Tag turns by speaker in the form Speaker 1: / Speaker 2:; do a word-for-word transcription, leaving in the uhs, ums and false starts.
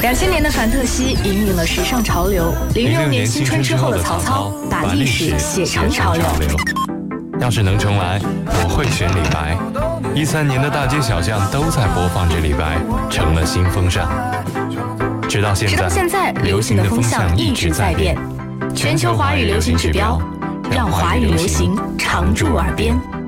Speaker 1: 两千年的范特西引领了时尚潮流，零六年新春之后的曹操把历史写成潮流。
Speaker 2: 要是能重来，我会选李白。一三年的大街小巷都在播放着李白，成了新风尚。直到现在，
Speaker 1: 直到现在，流行的风向一直在变。全球华语流行指标，让华语流行常驻耳边。